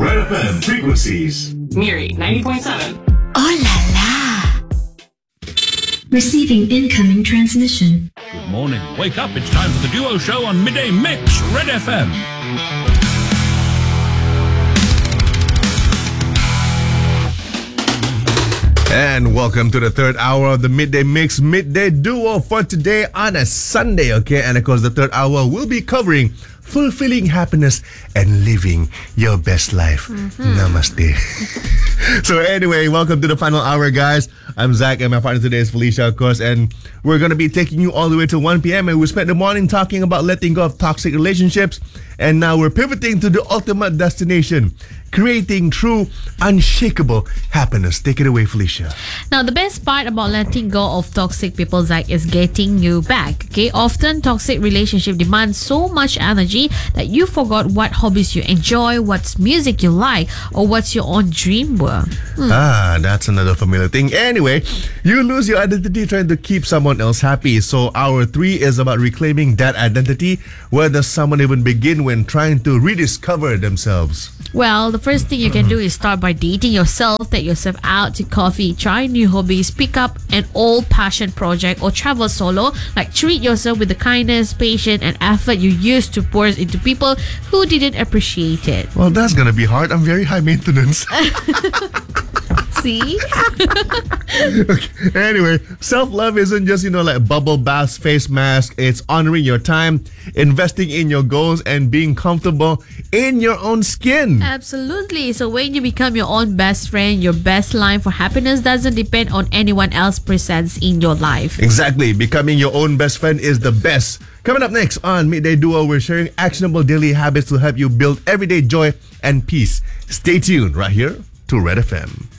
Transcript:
Red FM frequencies. Miri 90.7. Oh la la! Receiving incoming transmission. Good morning. Wake up. It's time for the Duo Show on Midday Mix, Red FM. And welcome to the third hour of the Midday Mix, Midday Duo for today on a Sunday, okay? And of course, the third hour will be covering fulfilling happiness and living your best life. Namaste. So anyway, welcome to the final hour, guys. I'm Zach and my partner today is Felicia, of course, and we're going to be taking you all the way to 1 p.m. and we spent the morning talking about letting go of toxic relationships, and now we're pivoting to the ultimate destination, creating true, unshakable happiness. Take it away, Felicia. Now, the best part about letting go of toxic people, Zach, is getting you back. Okay, often toxic relationship demands so much energy that you forgot what hobbies you enjoy, what's music you like, or what's your own dream were. That's another familiar thing. Anyway, you lose your identity trying to keep someone else happy. So hour 3 is about reclaiming that identity. Where does someone even begin when trying to rediscover themselves? Well, the first thing you can do is start by dating yourself, take yourself out to coffee, try new hobbies, pick up an old passion project, or travel solo. Like, treat yourself with the kindness, patience, and effort you used to pour into people who didn't appreciate it. Well, that's gonna be hard. I'm very high maintenance. See? Okay. Anyway, self-love isn't just, like bubble baths, face mask. It's honoring your time, investing in your goals, and being comfortable in your own skin. Absolutely. So when you become your own best friend, your best line for happiness doesn't depend on anyone else's presence in your life. Exactly. Becoming your own best friend is the best. Coming up next on Midday Duo, we're sharing actionable daily habits to help you build everyday joy and peace. Stay tuned right here to Red FM.